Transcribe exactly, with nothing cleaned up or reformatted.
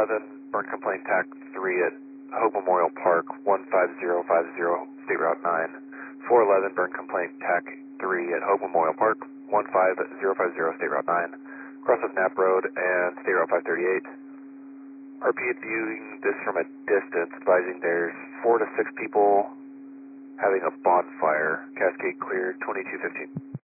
eleven, burn complaint TAC three at Hope Memorial Park, one five zero five zero, State Route nine. four eleven, burn complaint TAC three at Hope Memorial Park, one five zero five zero, State Route nine. Cross of Knapp Road and State Route five thirty-eight. R P viewing this from a distance, advising there's four to six people having a bonfire. Cascade cleared, twenty-two fifteen.